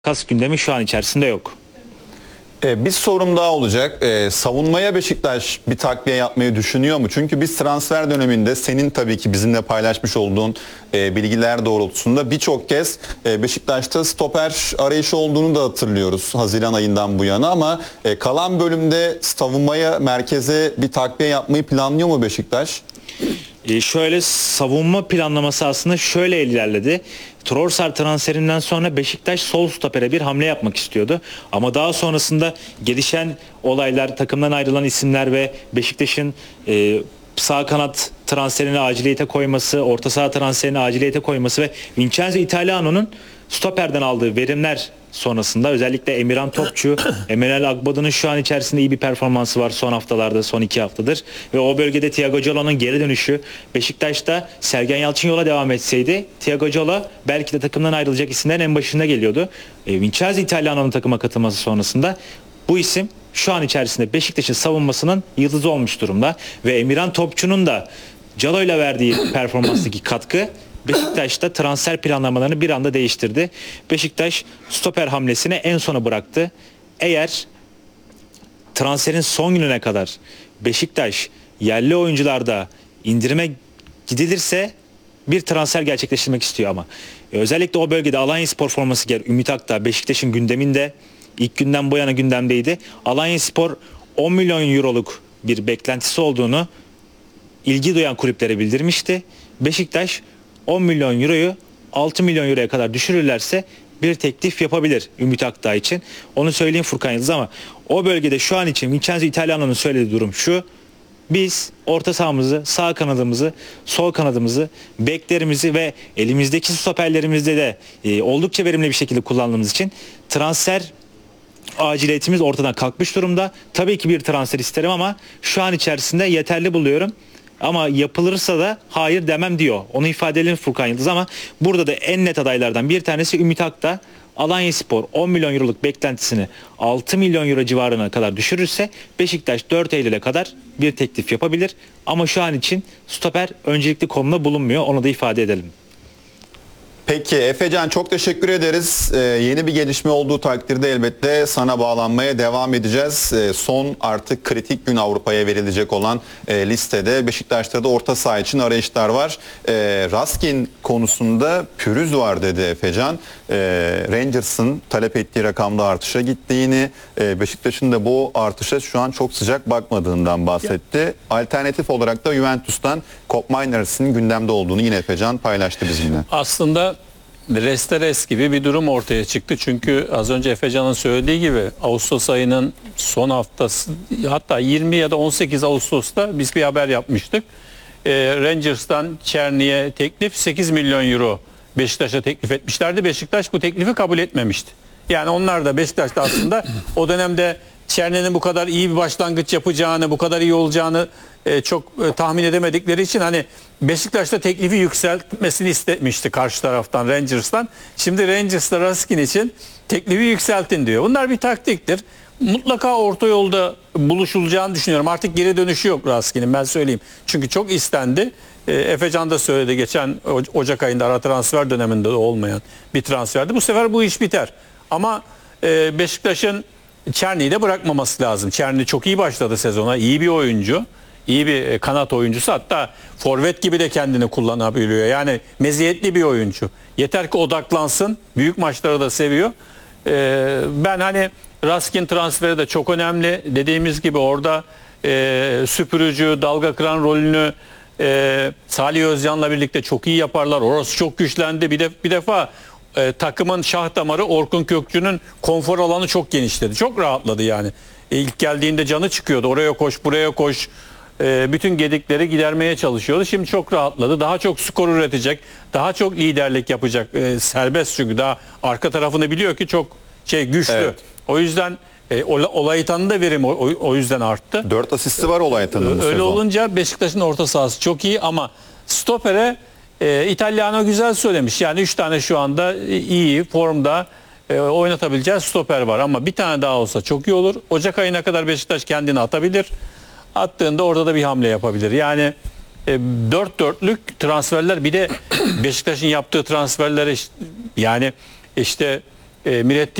Kas gündemi şu an içerisinde yok. Bir sorum daha olacak. Savunmaya Beşiktaş bir takviye yapmayı düşünüyor mu? Çünkü biz transfer döneminde senin tabii ki bizimle paylaşmış olduğun bilgiler doğrultusunda birçok kez Beşiktaş'ta stoper arayışı olduğunu da hatırlıyoruz Haziran ayından bu yana, ama kalan bölümde savunmaya, merkeze bir takviye yapmayı planlıyor mu Beşiktaş? Şöyle savunma planlaması aslında şöyle ilerledi. Trossard transferinden sonra Beşiktaş sol stopere bir hamle yapmak istiyordu. Ama daha sonrasında gelişen olaylar, takımdan ayrılan isimler ve Beşiktaş'ın sağ kanat transferini aciliyete koyması, orta saha transferini aciliyete koyması ve Vincenzo Italiano'nun stoperden aldığı verimler sonrasında özellikle Emirhan Topçu, Emmanuel Agbadı'nın şu an içerisinde iyi bir performansı var son haftalarda, son 2 haftadır. Ve o bölgede Thiago Ciola'nın geri dönüşü, Beşiktaş'ta Sergen Yalçın yola devam etseydi Thiago Ciola belki de takımdan ayrılacak isimlerin en başında geliyordu. Vincenzo Italiano'nun takıma katılması sonrasında bu isim şu an içerisinde Beşiktaş'ın savunmasının yıldızı olmuş durumda. Ve Emirhan Topçu'nun da Calo ile verdiği performanstaki katkı Beşiktaş'ta transfer planlamalarını bir anda değiştirdi. Beşiktaş stoper hamlesini en sona bıraktı. Eğer transferin son gününe kadar Beşiktaş yerli oyuncularda indirime gidilirse bir transfer gerçekleştirmek istiyor ama. Özellikle o bölgede Alanyaspor forması giyer Ümit Akdağ Beşiktaş'ın gündeminde, ilk günden bu yana gündemdeydi. Alanyaspor 10 milyon euroluk bir beklentisi olduğunu ilgi duyan kulüplere bildirmişti. Beşiktaş 10 milyon euroyu 6 milyon euroya kadar düşürürlerse bir teklif yapabilir Ümit Akdağ için. Onu söyleyeyim Furkan Yıldız, ama o bölgede şu an için Vincenzo Italiano'nun söylediği durum şu: biz orta sahamızı, sağ kanadımızı, sol kanadımızı, beklerimizi ve elimizdeki stoperlerimizde de oldukça verimli bir şekilde kullandığımız için transfer aciliyetimiz ortadan kalkmış durumda. Tabii ki bir transfer isterim ama şu an içerisinde yeterli buluyorum. Ama yapılırsa da hayır demem diyor. Onu ifade edelim Furkan Yıldız, ama burada da en net adaylardan bir tanesi Ümit Akdağ. Alanyaspor 10 milyon euroluk beklentisini 6 milyon euro civarına kadar düşürürse Beşiktaş 4 Eylül'e kadar bir teklif yapabilir. Ama şu an için stoper öncelikli konumda bulunmuyor. Onu da ifade edelim. Peki Efecan, çok teşekkür ederiz. Yeni bir gelişme olduğu takdirde elbette sana bağlanmaya devam edeceğiz. Son artık kritik gün Avrupa'ya verilecek olan listede Beşiktaş'ta da orta saha için arayışlar var. Raskin konusunda pürüz var dedi Efecan. Rangers'ın talep ettiği rakamda artışa gittiğini, Beşiktaş'ın da bu artışa şu an çok sıcak bakmadığından bahsetti. Alternatif olarak da Juventus'tan Koopmeiners'in gündemde olduğunu yine Efecan paylaştı bizimle. Aslında Resteres gibi bir durum ortaya çıktı. Çünkü az önce Efecan'ın söylediği gibi Ağustos ayının son haftası, hatta 20 ya da 18 Ağustos'ta biz bir haber yapmıştık. Rangers'tan Çerni'ye teklif 8 milyon euro Beşiktaş'a teklif etmişlerdi. Beşiktaş bu teklifi kabul etmemişti. Yani onlar da Beşiktaş'ta aslında o dönemde Çerni'nin bu kadar iyi bir başlangıç yapacağını, bu kadar iyi olacağını çok tahmin edemedikleri için hani Beşiktaş'ta teklifi yükseltmesini istemişti karşı taraftan, Rangers'tan. Şimdi Rangers'ta Raskin için teklifi yükseltin diyor. Bunlar bir taktiktir. Mutlaka orta yolda buluşulacağını düşünüyorum. Artık geri dönüşü yok Raskin'in, ben söyleyeyim. Çünkü çok istendi. Efecan da söyledi, geçen Ocak ayında ara transfer döneminde olmayan bir transferdi. Bu sefer bu iş biter. Ama Beşiktaş'ın Çerni'yi de bırakmaması lazım. Çerni çok iyi başladı sezona. İyi bir oyuncu. İyi bir kanat oyuncusu. Hatta forvet gibi de kendini kullanabiliyor. Yani meziyetli bir oyuncu. Yeter ki odaklansın. Büyük maçları da seviyor. Ben hani Raskin transferi de çok önemli. Dediğimiz gibi orada süpürücü, dalga kıran rolünü Salih Özcan'la birlikte çok iyi yaparlar. Orası çok güçlendi. Bir defa takımın şah damarı Orkun Kökçü'nün konfor alanı çok genişledi. Çok rahatladı yani. İlk geldiğinde canı çıkıyordu. Oraya koş, buraya koş. Bütün gedikleri gidermeye çalışıyordu. Şimdi çok rahatladı. Daha çok skor üretecek. Daha çok liderlik yapacak. Serbest, çünkü daha arka tarafını biliyor ki çok güçlü. Evet. O yüzden Olaytan'ın da verimi o yüzden arttı. 4 asisti var Olaytan'ın bu Öyle sezon. olunca Beşiktaş'ın orta sahası çok iyi, ama stopere İtalyano güzel söylemiş. Yani 3 tane şu anda iyi formda oynatabileceği stoper var, ama bir tane daha olsa çok iyi olur. Ocak ayına kadar Beşiktaş kendini atabilir. Attığında orada da bir hamle yapabilir. Yani 4-4'lük transferler, bir de Beşiktaş'ın yaptığı transferlere yani işte Millet